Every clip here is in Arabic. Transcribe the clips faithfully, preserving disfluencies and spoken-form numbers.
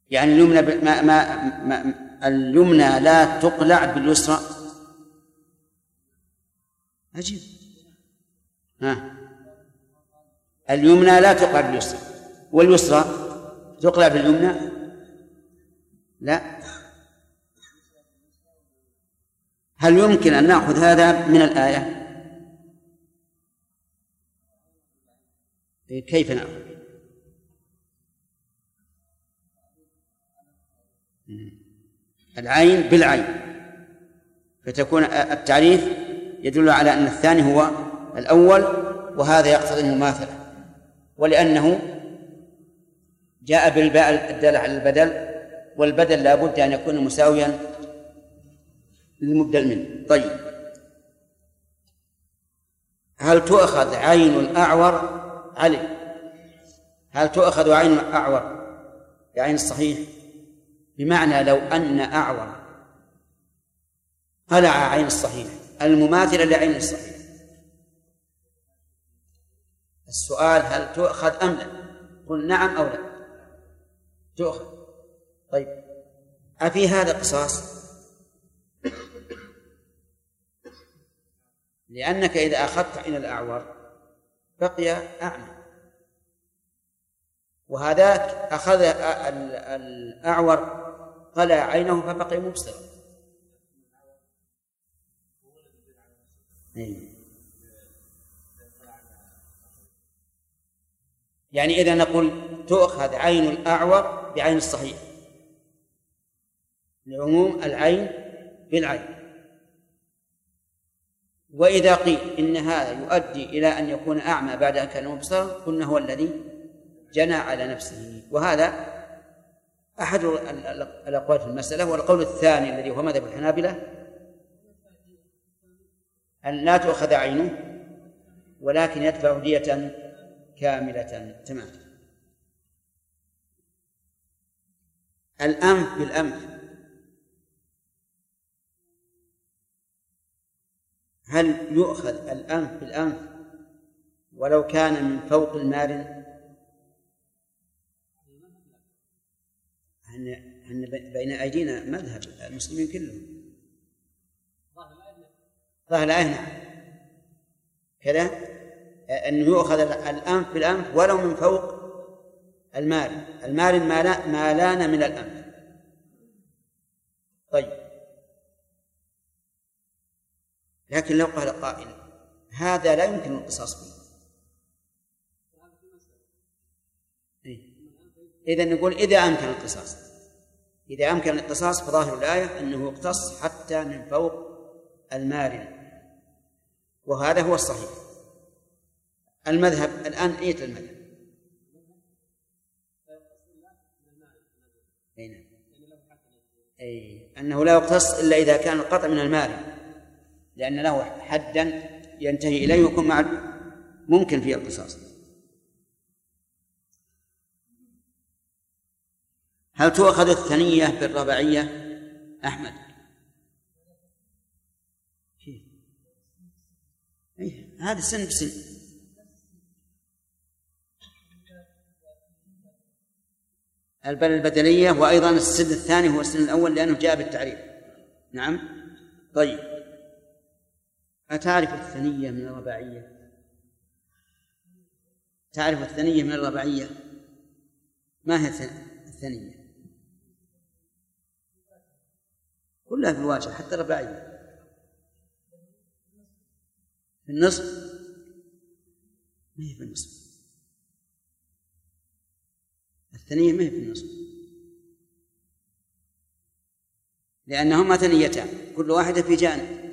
يعني اليمنى ما ما ما اليمنى لا تقلع باليسرى. عجيب. ها اليمنى لا تقلع باليسرى واليسرى تقلع باليمنى؟ لا. هل يمكن أن نأخذ هذا من الآية؟ كيف نأخذ؟ العين بالعين، فتكون التعريف يدل على أن الثاني هو الأول، وهذا يقتضي المماثلة، ولأنه جاء بالباء الدالة على البدل، والبدل لا بد أن يكون مساويا للمبدل منه. طيب، هل تؤخذ عين الأعور علي؟ هل تؤخذ عين الأعور بعين الصحيح؟ بمعنى لو أن أعور قلع عين الصحيح المماثلة لعين الصحيح، السؤال هل تؤخذ أم لا؟ قل نعم أو لا تؤخذ. طيب، أفي هذا قصاص؟ لأنك إذا أخذت عين الأعور بقي أعمى، وهذاك أخذ الأعور قلع عينه فبقي مبصرا. يعني إذا نقول تؤخذ عين الأعور بعين الصحيح لعموم العين بالعين، وإذا قيل إن هذا يؤدي إلى أن يكون أعمى بعد أن كان مبصرا قلنا هو الذي جنى على نفسه، وهذا أحد الأقوال في المسألة. والقول الثاني الذي هو مذهب الحنابلة أن لا تؤخذ عينه ولكن يدفع دية كاملة. تمام. الأنف بالأنف، هل يؤخذ الأنف بالأنف ولو كان من فوق المارن؟ أن بين أيدينا مذهب المسلمين كلهم ظاهر الآية كذا، أنه يؤخذ الأنف بالأنف ولو من فوق المارن. المارن ما لان من الأنف. طيب، لكن لو قال قائل هذا لا يمكن القصاص به، إذن نقول إذا أمكن القصاص، إذا أمكن القصاص فظاهر الآية أنه يقتص حتى من فوق المارن، وهذا هو الصحيح. المذهب الآن أية المذهب؟ أي أي أنه لا يقتص إلا إذا كان القطع من المارن، لأن له حدا ينتهي إليه ويكون مع ممكن فيه القصاص. هل تؤخذ الثنية بالرباعية أحمد؟ إيه؟ هذا سن بسن. البل البدلية، وأيضا السن الثاني هو السن الأول لأنه جاء بالتعريف. نعم. طيب، أتعرف الثنية من الرباعية؟ تعرف الثنية من الرباعية؟ ما هي الثنية؟ كلها في الواجهة حتى الرباعية في النصف. ما هي في النصف، الثنية ما هي في النصف، لأنهما ثنيتان كل واحدة في جانب.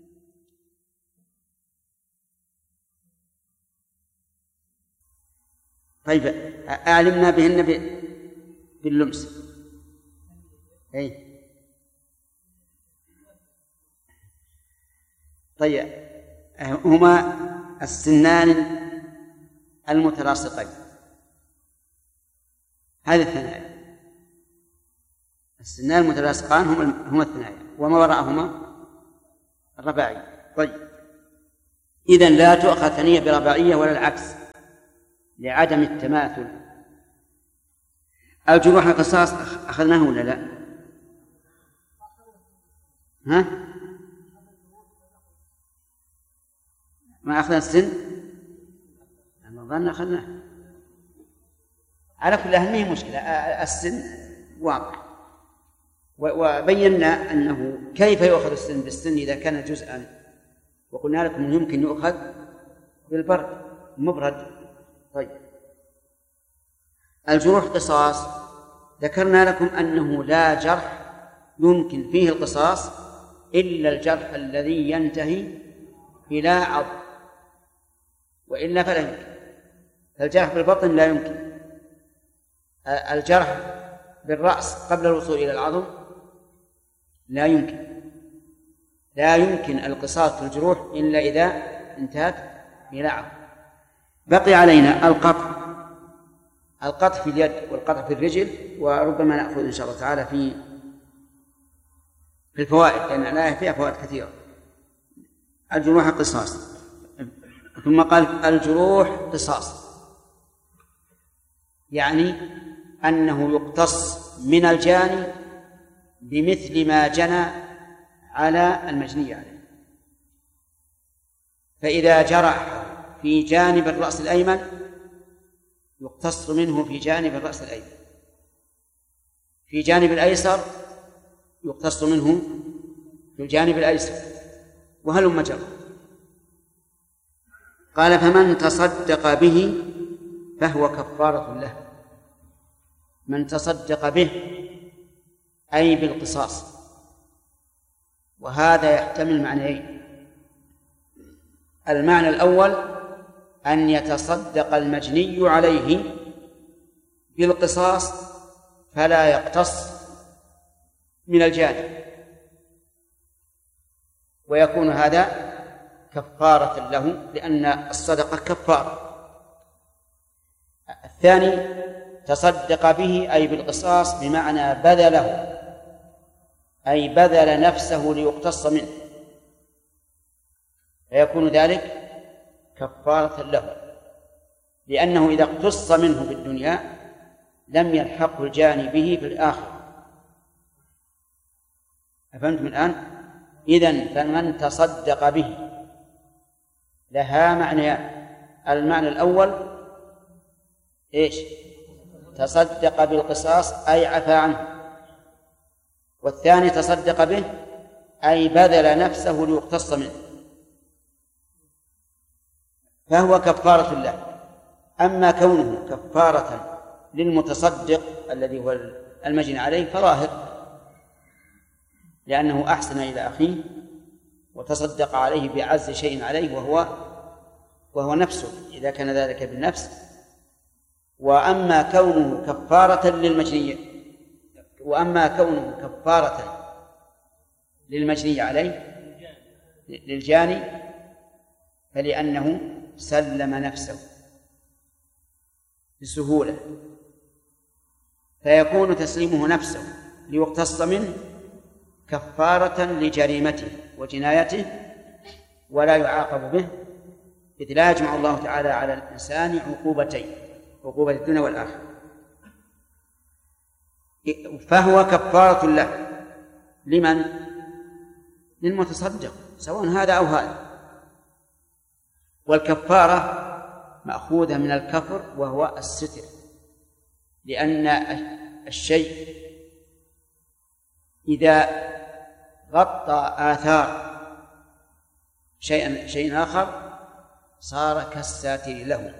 طيب، أعلمنا بهن باللمس. أي طيب، هما السنان المتلاصقين، هذه الثنايا. السنان المتلاصقان هما الثنايا، وما وراءهما الرباعي. طيب، إذن لا تؤخذ ثنية برباعية ولا العكس لعدم التماثل. الجروح القصاص أخذناه ولا لا؟ ها؟ ما أخذنا السن؟ أنا ظن أخذناه. على كل أهل ما هي مشكلة، السن واضح، وبينا أنه كيف يؤخذ السن بالسن إذا كان جزءا، وقلنا لكم يمكن يؤخذ بالبرد مبرد. طيب، الجروح قصاص، ذكرنا لكم أنه لا جرح يمكن فيه القصاص إلا الجرح الذي ينتهي إلى عظم، وإلا فلا يمكن. الجرح بالبطن لا يمكن، الجرح بالرأس قبل الوصول إلى العظم لا يمكن، لا يمكن القصاص في الجروح إلا إذا انتهت إلى عظم. بقي علينا القطع، القطع في اليد والقطع في الرجل، وربما نأخذ إن شاء الله تعالى في في الفوائد، لأن الآية فيها فوائد كثيرة. الجروح قصاص، ثم قال الجروح قصاص، يعني أنه يقتص من الجاني بمثل ما جنى على المجني عليه. فإذا جرح في جانب الرأس الأيمن يقتص منه في جانب الرأس الأيمن، في جانب الأيسر يقتص منه في الجانب الأيسر، وهلم جرى. قال فمن تصدق به فهو كفارة له. من تصدق به أي بالقصاص، وهذا يحتمل معنيين. المعنى الأول أن يتصدق المجني عليه بالقصاص فلا يقتص من الجاني، ويكون هذا كفارة له، لأن الصدقة كفارة. الثاني تصدق به أي بالقصاص بمعنى بذله، أي بذل نفسه ليقتص منه، فيكون ذلك كفارة له، لأنه إذا اقتص منه في الدنيا لم يلحقه الجاني به في الآخرة. أفهمتم الآن؟ إذن فمن تصدق به لها معنيان. المعنى الأول إيش؟ تصدق بالقصاص أي عفى عنه، والثاني تصدق به أي بذل نفسه ليقتص منه، فهو كفارة له. أما كونه كفارة للمتصدق الذي هو المجني عليه فظاهر، لأنه أحسن إلى أخيه وتصدق عليه بأعز شيء عليه وهو وهو نفسه إذا كان ذلك بالنفس. وأما كونه كفارة للمجني وأما كونه كفارة للمجني عليه للجاني فلأنه سلم نفسه بسهولة، فيكون تسليمه نفسه ليقتص منه كفارة لجريمته وجنايته ولا يعاقب به، إذ لا يجمع الله تعالى على الإنسان عقوبتين، عقوبة الدنيا والآخرة. فهو كفارة له. لمن؟ للمتصدق، سواء هذا أو هذا. والكفارة مأخوذة من الكفر وهو الستر، لأن الشيء إذا غطى آثار شيئا شيء آخر صار كالساتر له.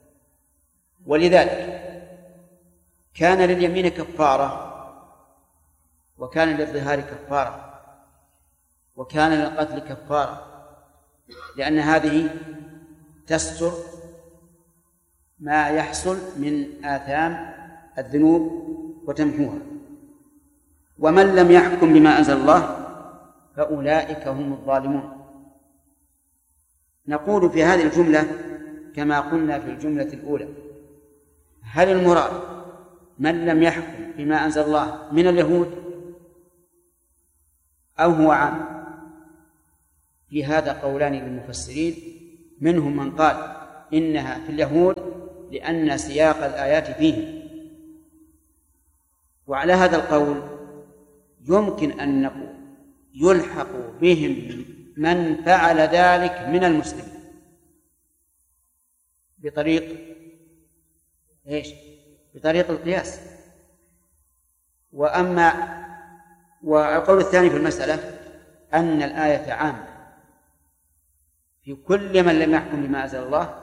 ولذلك كان لليمين كفارة، وكان للظهار كفارة، وكان للقتل كفارة، لأن هذه تستر ما يحصل من آثام الذنوب وتمحوها. ومن لم يحكم بما أنزل الله فأولئك هم الظالمون. نقول في هذه الجملة كما قلنا في الجملة الأولى: هل المراد من لم يحكم بما أنزل الله من اليهود أو هو عام؟ في هذا قولان للمفسرين، منهم من قال إنها في اليهود لأن سياق الآيات فيه، وعلى هذا القول يمكن أن نقول يلحق بهم من فعل ذلك من المسلمين بطريق إيش؟ بطريق القياس. وأما والقول الثاني في المسألة أن الآية عامة في كل من لم يحكم بما أنزل الله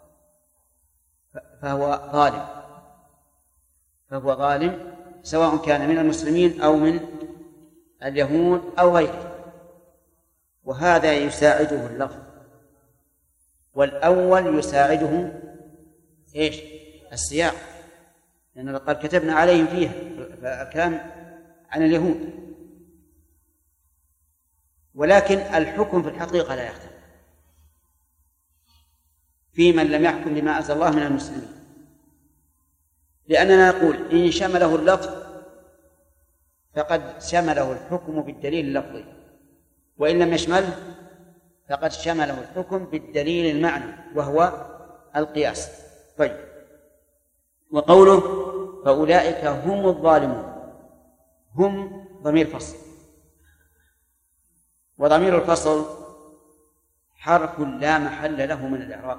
فهو ظالم فهو ظالم سواء كان من المسلمين أو من اليهود أو غيره. وهذا يساعده اللفظ، والأول يساعده إيش؟ السياق، لأنه قد كتبنا عليهم فيها، فالكلام عن اليهود. ولكن الحكم في الحقيقة لا يختلف في من لم يحكم بما أنزل الله من المسلمين، لأننا نقول إن شمله اللفظ فقد شمله الحكم بالدليل اللفظي، وإن لم يشمله فقد شمله الحكم بالدليل المعنى وهو القياس. طيب، وقوله فأولئك هم الظالمون، هم ضمير فصل، وضمير الفصل حرف لا محل له من الإعراب،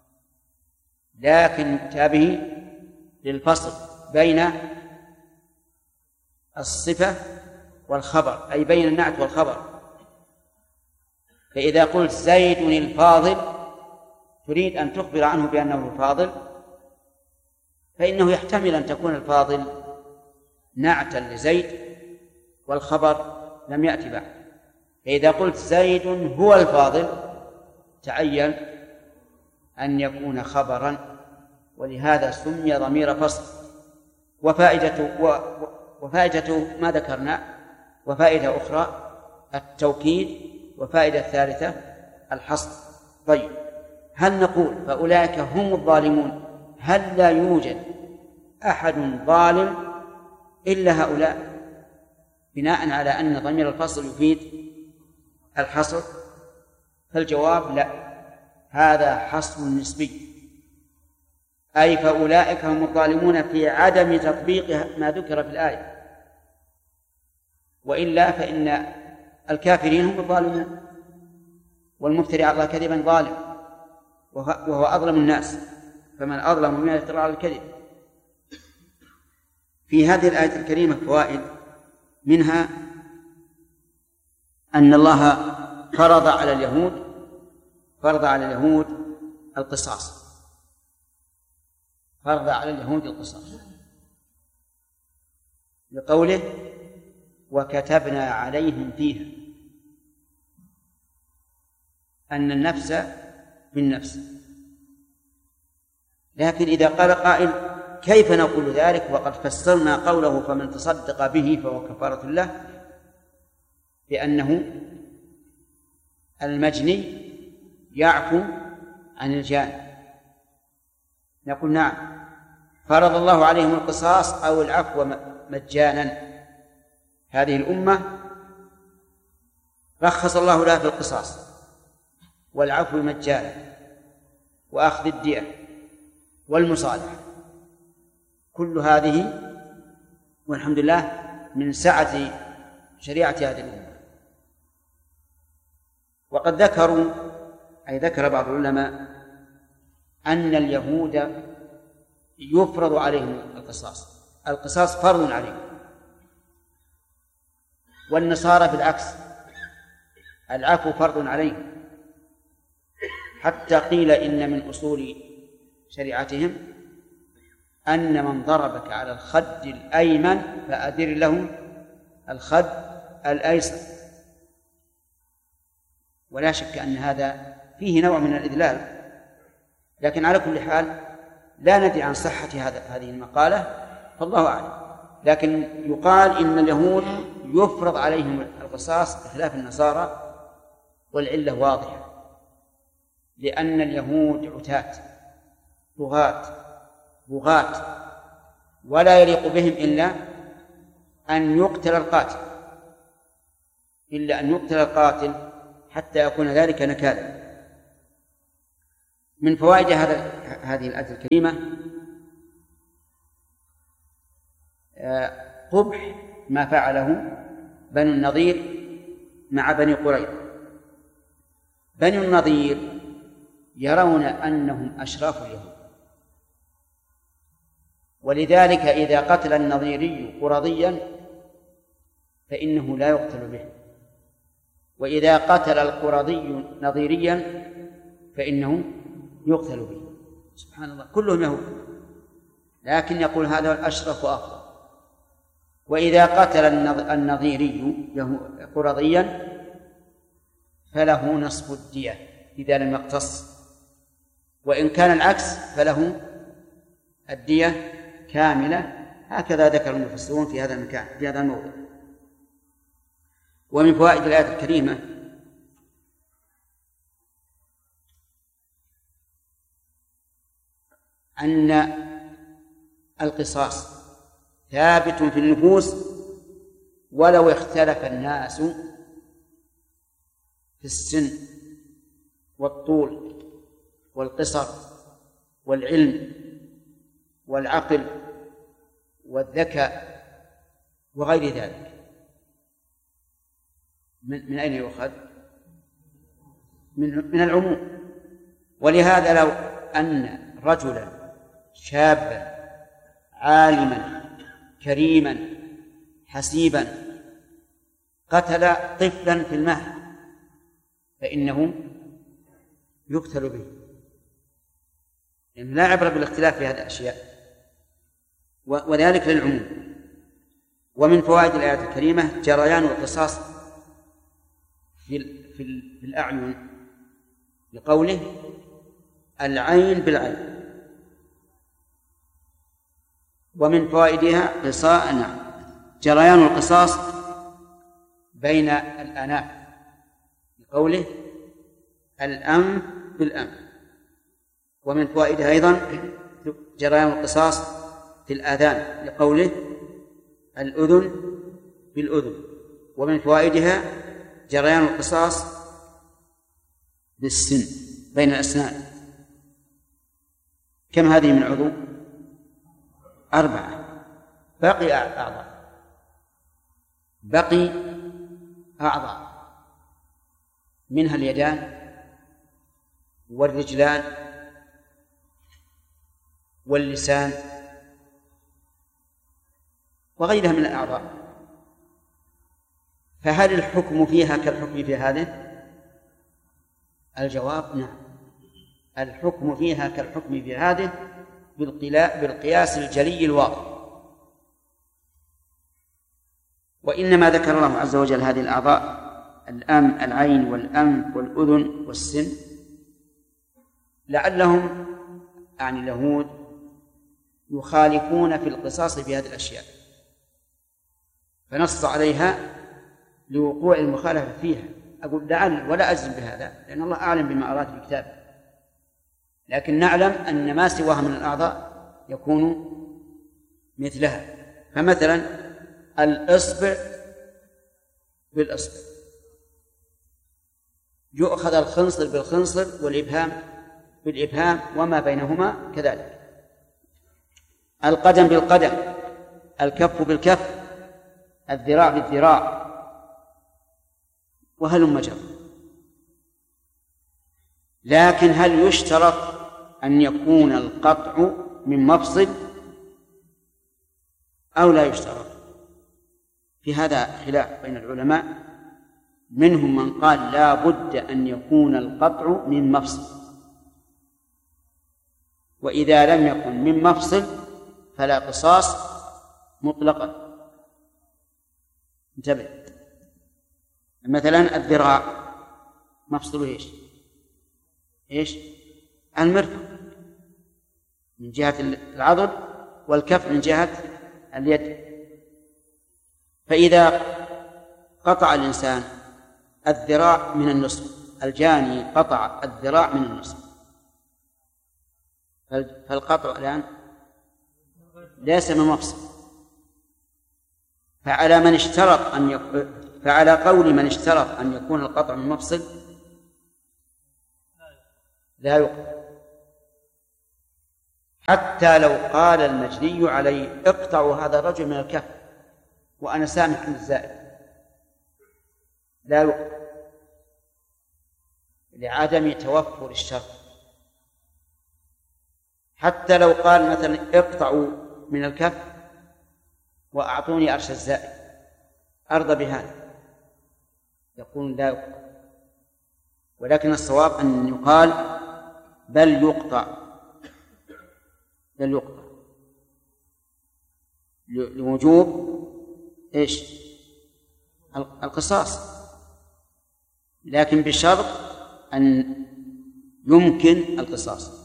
لكن يؤتى به للفصل بين الصفة والخبر، أي بين النعت والخبر. فإذا قلت زيد الفاضل تريد أن تخبر عنه بأنه فاضل، فإنه يحتمل أن تكون الفاضل نعتا لزيد والخبر لم يأتي بعد. فإذا قلت زيد هو الفاضل تعين أن يكون خبرا، ولهذا سمي ضمير فصل. وفائدة وفائدة ما ذكرنا وفائدة أخرى التوكيد، وفائدة ثالثة الحصر. طيب، هل نقول فأولئك هم الظالمون؟ هل لا يوجد أحد ظالم إلا هؤلاء بناء على أن ضمير الفصل يفيد الحصر؟ فالجواب لا، هذا حصر نسبي، أي فأولئك هم الظالمون في عدم تطبيق ما ذكر في الآية، وإلا فإن الكافرين هم الظالمون، والمفتري على الله كذبا ظالم وهو أظلم الناس، فمن أظلم ممن يفترى على الكذب. في هذه الآية الكريمة فوائد، منها أن الله فرض على اليهود فرض على اليهود القصاص فرض على اليهود القصاص لقوله وكتبنا عليهم فيها أن النفس بالنفس. لكن إذا قال قائل كيف نقول ذلك وقد فسرنا قوله فمن تصدق به فهو كفارة له بأنه المجني يعفو عن الجاني؟ نقول نعم، فرض الله عليهم القصاص أو العفو مجانا. هذه الأمة رخص الله لها في القصاص والعفو مجانا وأخذ الدية والمصالحة، كل هذه والحمد لله من سعة شريعة هذه الأمة. وقد ذكروا أي ذكر بعض العلماء أن اليهود يفرض عليهم القصاص، القصاص فرض عليهم، والنصارى بالعكس العفو فرض عليهم، حتى قيل إن من أصول شريعتهم أن من ضربك على الخد الأيمن فأدر له الخد الأيسر. ولا شك أن هذا فيه نوع من الإذلال، لكن على كل حال لا ندري عن صحة هذا هذه المقالة، فالله أعلم. لكن يقال إن اليهود يفرض عليهم القصاص بخلاف النصارى، والعلة واضحة، لأن اليهود عتاة طغاة بغاة، ولا يليق بهم إلا أن يقتل القاتل إلا أن يقتل القاتل حتى يكون ذلك نكالا. من فوائد هذه الآية الكريمة قبح ما فعله بنو النضير مع بني قريظة. بني النضير يرون أنهم أشراف اليهود، ولذلك إذا قتل النضيري قرظيا فإنه لا يقتل به، وإذا قتل القرظي نضيريا فإنه يقتل به. سبحان الله، كلهم يهود، لكن يقول هذا الأشرف وأفضل. وإذا قتل النضيري قرظيا فله نصف الدية إذا لم يقتص، وإن كان العكس فله الدية كاملة. هكذا ذكر المفسرون في هذا المكان في هذا الموضع. ومن فوائد الآية الكريمة أن القصاص ثابت في النفوس ولو اختلف الناس في السن والطول والقصر والعلم والعقل والذكاء وغير ذلك. من, من أين يؤخذ؟ من, من العموم. ولهذا لو أن رجلا شابا عالما كريما حسيبا قتل طفلا في المهد فإنه يقتل به، يعني لا عبرة بالاختلاف في هذه الأشياء، وذلك للعموم. ومن فوائد الآية الكريمة جريان القصاص في في الأعين بقوله العين بالعين. ومن فوائدها قصاء نعم جريان القصاص بين الأناف بقوله الأنف بالأنف. ومن فوائدها أيضا جريان القصاص في الآذان لقوله الأذن بالأذن. ومن فوائدها جريان القصاص بالسن بين الأسنان. كم هذه من عضو؟ أربعة. بقي أعضاء بقي أعضاء منها اليدان والرجلان واللسان وغيرها من الأعضاء. فهل الحكم فيها كالحكم في هذه؟ الجواب نعم، الحكم فيها كالحكم في هذه بالقياس الجلي الواضح. وإنما ذكر الله عز وجل هذه الأعضاء الأم العين والأنف والأذن والسن لعلهم يعني اليهود يخالفون في القصاص في هذه الأشياء، فنص عليها لوقوع المخالفة فيها. أقول لعل ولا أجزم بهذا لأن الله أعلم بما أراد في كتابه، لكن نعلم أن ما سواها من الأعضاء يكون مثلها. فمثلا الإصبع بالإصبع يؤخذ الخنصر بالخنصر والإبهام بالإبهام وما بينهما كذلك. القدم بالقدم، الكف بالكف، الذراع بالذراع، وهلم جرا. لكن هل يشترط أن يكون القطع من مفصل أو لا يشترط؟ في هذا خلاف بين العلماء، منهم من قال لا بد أن يكون القطع من مفصل، وإذا لم يكن من مفصل فلا قصاص مطلقا. انتبه، مثلا الذراع مفصله ايش؟ ايش؟ المرفق من جهة العضد والكف من جهة اليد. فإذا قطع الإنسان الذراع من النصف، الجاني قطع الذراع من النصف، فالقطع الآن ليس من مفصل. فعلى من اشترط أن يكون فعلى قول من اشترط أن يكون القطع من مفصل لا يقطع، حتى لو قال المجني عليه اقطعوا هذا الرجل من الكف وأنا سامح عن الزائد لا يقطع لعدم توفر الشرط. حتى لو قال مثلا اقطعوا من الكف وأعطوني أرش الزائد أرضى بهذا، يقول لا يقطع. ولكن الصواب أن يقال بل يقطع، بل يقطع لوجوب إيش؟ القصاص، لكن بشرط أن يمكن القصاص.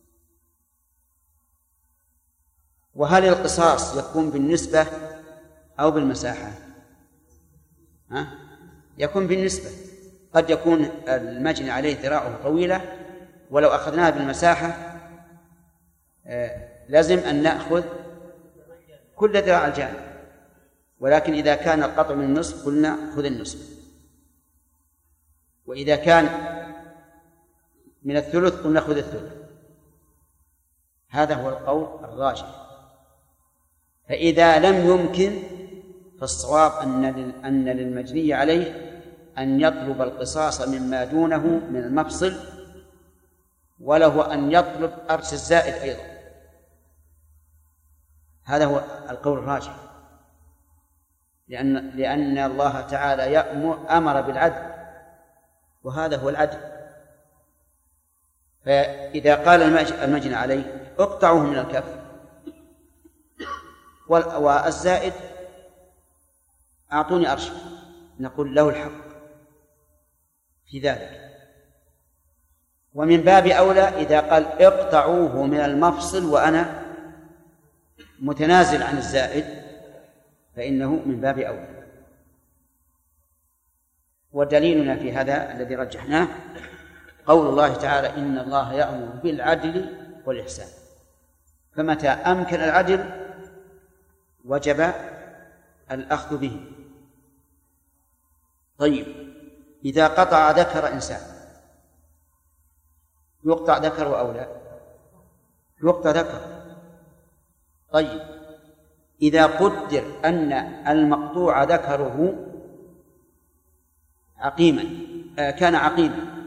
وهل القصاص يكون بالنسبة أو بالمساحة؟ ها؟ يكون بالنسبة. قد يكون المجني عليه ذراعه طويلة، ولو أخذناها بالمساحة لازم أن نأخذ كل ذراع الجانب، ولكن إذا كان القطع من النصف قلنا خذ النصف، وإذا كان من الثلث قلنا خذ الثلث. هذا هو القول الراجح. فإذا لم يمكن فالصواب أن أن للمجني عليه أن يطلب القصاص مما دونه من المفصل، وله أن يطلب أرش الزائد أيضا. هذا هو القول الراجح، لأن لأن الله تعالى يأمر أمر بالعدل، وهذا هو العدل. فإذا قال المجني عليه اقطعوه من الكف والزائد أعطوني أرش، نقول له الحق في ذلك. ومن باب أولى إذا قال اقطعوه من المفصل وأنا متنازل عن الزائد فإنه من باب أولى. ودليلنا في هذا الذي رجحناه قول الله تعالى إن الله يأمر بالعدل والإحسان، فمتى أمكن العدل وجب الأخذ به. طيب، إذا قطع ذكر إنسان يقطع ذكر أو لا؟ يقطع ذكر. طيب، إذا قدر أن المقطوع ذكره عقيما كان عقيما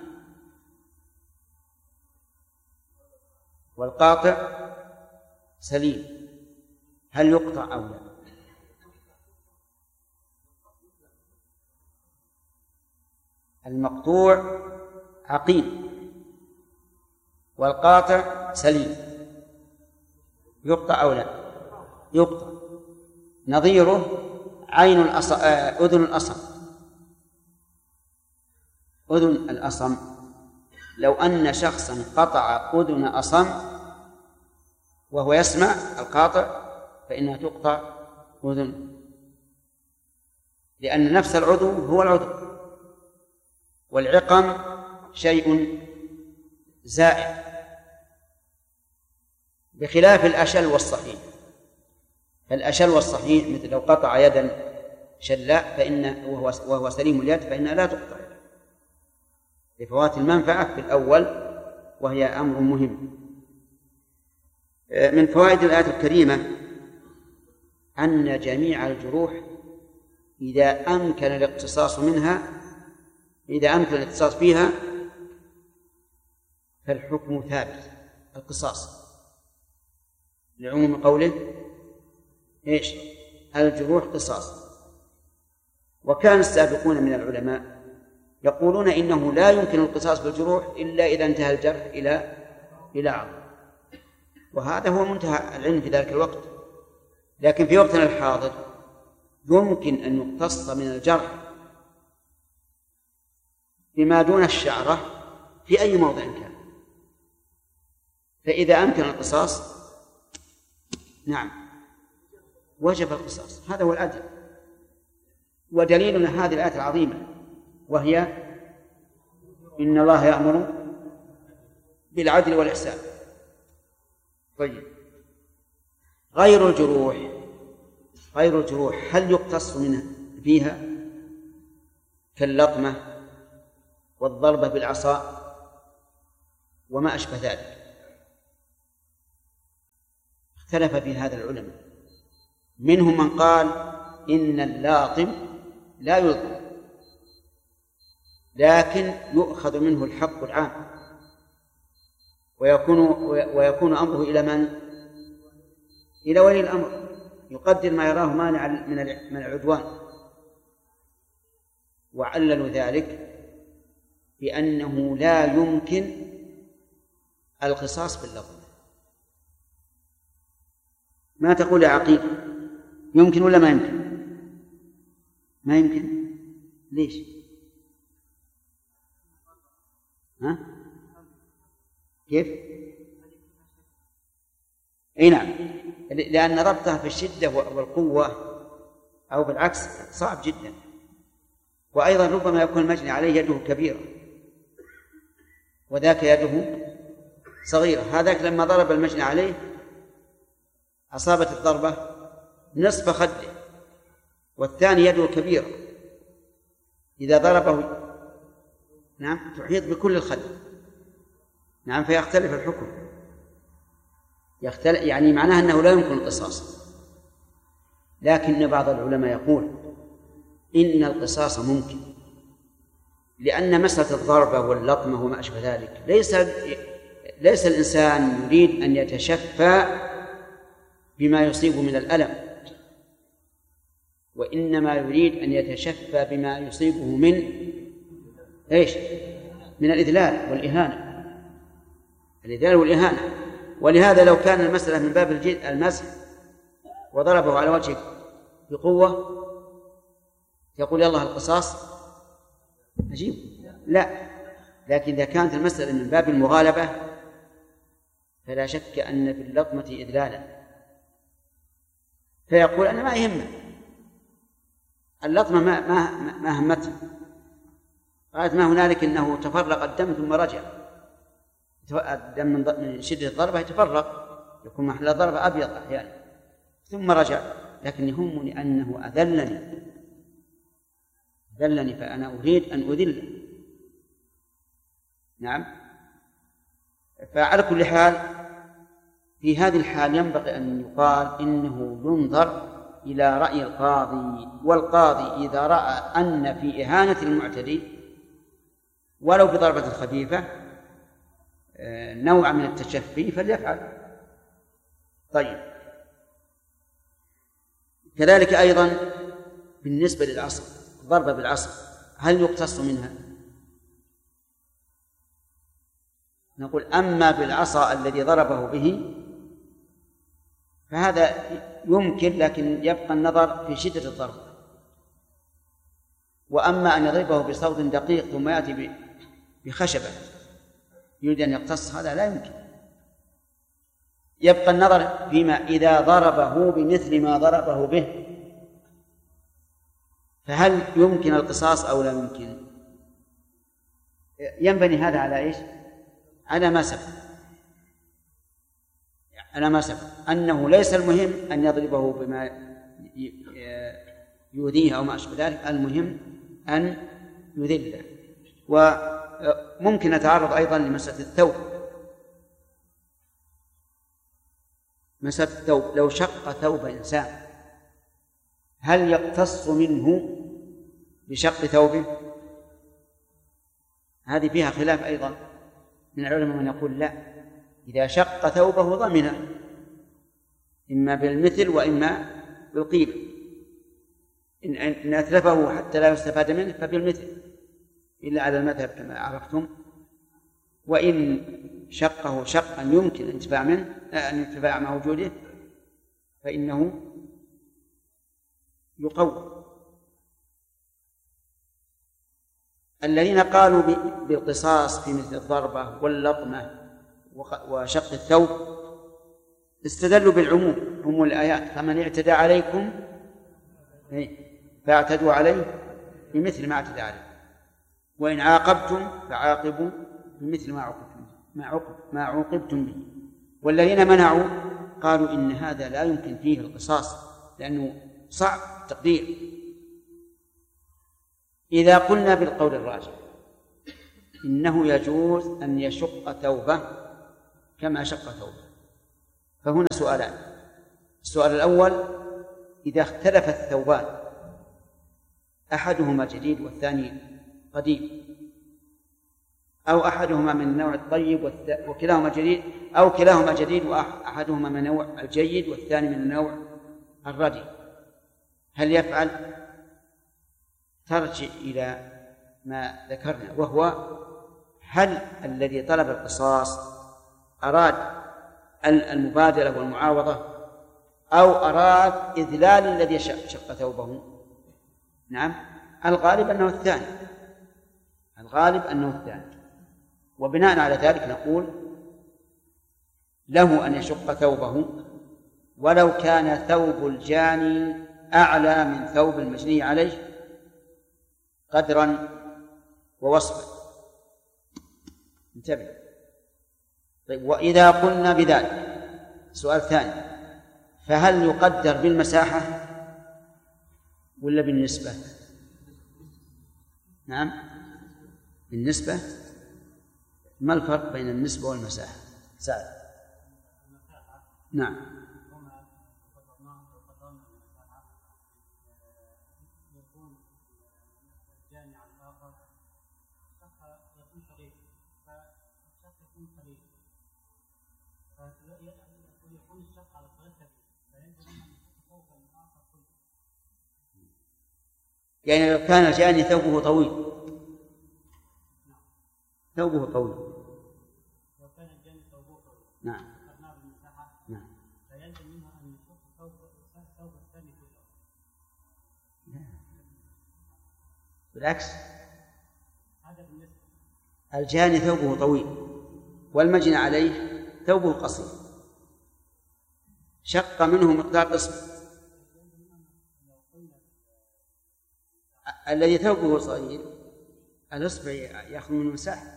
والقاطع سليم، هل يقطع أو لا؟ المقطوع عقيم والقاطع سليم، يقطع أو لا؟ يقطع. نظيره عين الأصم، أذن الأصم. أذن الأصم لو أن شخصا قطع أذن أصم وهو يسمع القاطع فإنها تقطع أذن، لأن نفس العضو هو العضو، والعقم شيء زائد بخلاف الأشل والصحيح. فالأشل والصحيح مثل لو قطع يدا شلاء فإن وهو, وهو سليم اليد فإنها لا تقطع لفوات المنفعة في الأول، وهي أمر مهم. من فوائد الآية الكريمة أن جميع الجروح إذا أمكن الاقتصاص منها إذا أمكن الاقتصاص فيها فالحكم ثابت، القصاص، لعموم قوله إيش؟ الجروح قصاص. وكان السابقون من العلماء يقولون إنه لا يمكن القصاص بالجروح إلا إذا انتهى الجرح إلى إلى عظم، وهذا هو منتهى العلم في ذلك الوقت. لكن في وقتنا الحاضر يمكن أن يقتص من الجرح بما دون الشعرة في أي موضع كان، فإذا أمكن القصاص نعم وجب القصاص. هذا هو العدل. ودليلنا هذه الآية العظيمة وهي إن الله يأمر بالعدل والإحسان. طيب، غير الجروح غير الجروح هل يقتص منها فيها كاللطمة والضربة بالعصا وما أشبه ذلك؟ اختلف في هذا العلماء، منهم من قال إن اللاطم لا يلطم، لكن يؤخذ منه الحق العام ويكون ويكون أمره إلى من؟ إلى ولي الأمر، يقدر ما يراه مانع من العدوان. وعللوا ذلك بأنه لا يمكن القصاص باللطم. ما تقول يا عقيل؟ يمكن ولا ما يمكن؟ ما يمكن. ليش؟ ها؟ كيف؟ اي نعم، لأن ربطها في الشدة والقوة أو بالعكس صعب جدا، وأيضا ربما يكون المجني عليه يده كبيرة وذاك يده صغيرة. هذاك لما ضرب المجني عليه أصابت الضربة نصف خده، والثاني يده كبيرة إذا ضربه نعم تحيط بكل الخد، نعم، فيختلف الحكم، يختلف يعني معناه أنه لا يمكن القصاص. لكن بعض العلماء يقول إن القصاص ممكن، لأن مسألة الضربة واللطمة وما أشبه ذلك ليس ليس الإنسان يريد أن يتشفى بما يصيب من الألم، وإنما يريد أن يتشفى بما يصيبه من إيش؟ من الإذلال والإهانة، الإذلال والإهانة. ولهذا لو كان المسألة من باب المسح وضربه على وجهه بقوة يقول يلا القصاص عجيب، لا، لكن إذا كانت المسألة من باب المغالبة فلا شك أن في اللطمة إذلالا، فيقول أنا ما يهمه اللطمة، ما ما ما همته، قالت ما هنالك إنه تفرق الدم ثم رجع، الدم من شدة الضربة يتفرق، يكون محل الضربة أبيض أحيانا ثم رجع، لكن يهمني أنه أذلني أذلني فأنا أريد أن أذله. نعم. فعلى كل حال في هذه الحال ينبغي أن يقال إنه ينظر إلى رأي القاضي، والقاضي إذا رأى أن في إهانة المعتدي ولو بضربة خفيفة نوع من التشفي فليفعل. طيب، كذلك أيضا بالنسبة للعصا، ضربة بالعصا هل يقتص منها؟ نقول أما بالعصا الذي ضربه به فهذا يمكن، لكن يبقى النظر في شدة الضرب. وأما أن يضربه بصوت دقيق ثم يأتي بخشبة يريد أن يقتص، هذا لا يمكن. يبقى النظر فيما إذا ضربه بمثل ما ضربه به فهل يمكن القصاص أو لا يمكن؟ ينبني هذا على إيش؟ على ما سبق على ما سبق أنه ليس المهم أن يضربه بما يؤذيه أو ما أشبه ذلك، المهم أن يذله. وممكن نتعرض أيضا لمسألة الثوب. مسألة الثوب، لو شق ثوب إنسان هل يقتص منه بشق ثوبه؟ هذه فيها خلاف أيضا من العلماء، من يقول لا، إذا شق ثوبه ضمنه إما بالمثل وإما بالقيمة، إن أتلفه حتى لا يستفاد منه فبالمثل إلا على المذهب كما عرفتم، وإن شقه شقا يمكن الانتفاع منه أن ينتفع مع وجوده فإنه يقوم. الذين قالوا بالقصاص في مثل الضربة واللطمة وشق الثوب استدلوا بالعموم، هم الآيات فمن اعتدى عليكم فاعتدوا عليه بمثل ما اعتدى عليه وإن عاقبتم فعاقبوا بمثل ما عوقبتم ما عوقب ما عوقبتم به. والذين منعوا قالوا إن هذا لا يمكن فيه القصاص لأنه صعب تقدير. إذا قلنا بالقول الراجح إنه يجوز أن يشق ثوبه كما شق ثوبه، فهنا سؤالان. السؤال الأول إذا اختلف الثوبان أحدهما جديد والثاني قديم، أو أحدهما من النوع الطيب وكلاهما جديد، أو كلاهما جديد وأحدهما من النوع الجيد والثاني من النوع الردي، هل يفعل؟ ترجع إلى ما ذكرنا، وهو هل الذي طلب القصاص أراد المبادلة والمعاوضة أو أراد إذلال الذي شق ثوبه؟ نعم، الغالب أنه الثاني، الغالب أنه الثاني. وبناء على ذلك نقول له أن يشق ثوبه ولو كان ثوب الجاني أعلى من ثوب المجني عليه قدرا ووصفا. انتبه. طيب، وإذا قلنا بذلك، سؤال ثاني، فهل يقدر بالمساحة ولا بالنسبة؟ نعم، بالنسبة. ما الفرق بين النسبة والمساحة؟ سعد. نعم. يعني لو كان الجاني ثوبه طويل، ثوبه طويل، لو كان الجاني ثوبه طويل، نعم، أخذناه بالمساحة، نعم، فيلزم منه أن يشق ثوب ثوب الثاني كله. بالعكس، هذا بالنسبة. الجاني ثوبه طويل والمجني عليه ثوبه قصير، شق منه مقدار إصبع. الذي ثوبه صغير الإصبع يأخذ منه مساحة،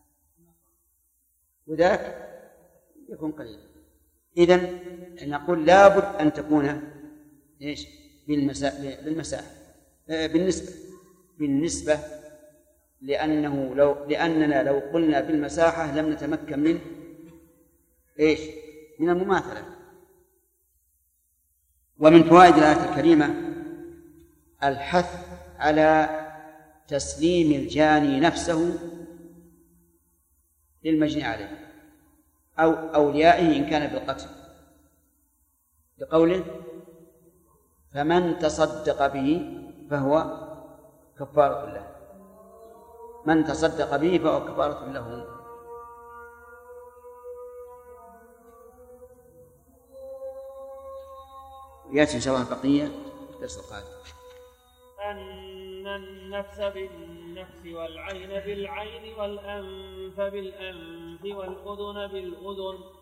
وذاك يكون قليلا. إذن نقول لابد أن تكون إيش؟ بالمساحة، بالنسبة بالنسبة لأنه لو لأننا لو قلنا بالمساحة لم نتمكن من إيش؟ من المماثلة. ومن فوائد الآية الكريمة الحث على تسليم الجاني نفسه للمجني عليه أو أوليائه إن كان بالقتل، بقوله فمن تصدق به فهو كفارة له، من تصدق به فهو كفارة له. يأتي إن شاء الله البقية في الدرس القادم. أن النفس بالنفس والعين بالعين والأنف بالأنف والأذن بالأذن